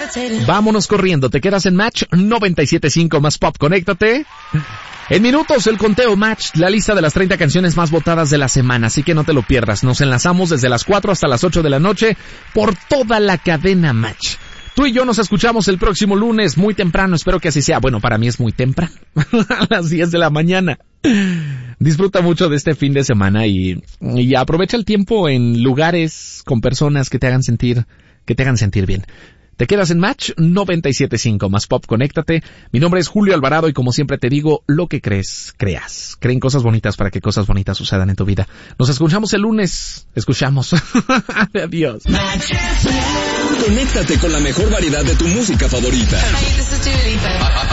Vámonos corriendo, te quedas en Match 97.5 más Pop, conéctate. En minutos el conteo Match, la lista de las 30 canciones más votadas de la semana, así que no te lo pierdas. Nos enlazamos desde las 4 hasta las 8 de la noche por toda la cadena Match. Tú y yo nos escuchamos el próximo lunes, muy temprano, espero que así sea. Bueno, para mí es muy temprano, a las 10 de la mañana. Disfruta mucho de este fin de semana y aprovecha el tiempo en lugares con personas que te hagan sentir bien. Te quedas en Match 97.5 más Pop, conéctate. Mi nombre es Julio Alvarado y como siempre te digo, lo que crees, creas. Creen cosas bonitas para que cosas bonitas sucedan en tu vida. Nos escuchamos el lunes. Adiós. Conéctate con la mejor variedad de tu música favorita.